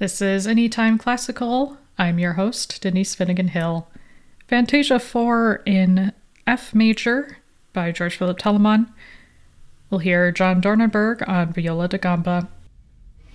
This is Anytime Classical. I'm your host, Denise Finnegan Hill. Fantasia 4 in F major by George Philip Telemann. We'll hear John Dornenberg on viola da gamba,